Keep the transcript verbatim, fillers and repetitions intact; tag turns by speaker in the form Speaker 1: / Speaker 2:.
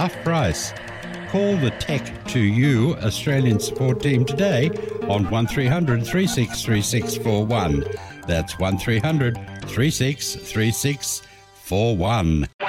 Speaker 1: half price. Call the Tech to You Australian support team today on one three hundred, three six three six four one. That's one three hundred, three six three six four one.